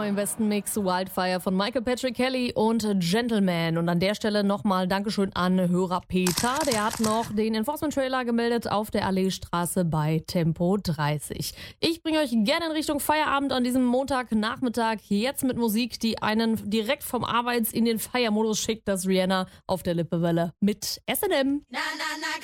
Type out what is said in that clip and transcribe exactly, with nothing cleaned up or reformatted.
neu im Westen Mix Wildfire von Michael Patrick Kelly und Gentleman. Und an der Stelle nochmal Dankeschön an Hörer Peter. Der hat noch den Enforcement-Trailer gemeldet auf der Alleestraße bei Tempo dreißig. Ich bringe euch gerne in Richtung Feierabend an diesem Montagnachmittag. Jetzt mit Musik, die einen direkt vom Arbeits- in den Feiermodus schickt. Das Rihanna auf der Lippewelle mit S and M. Na, na, na.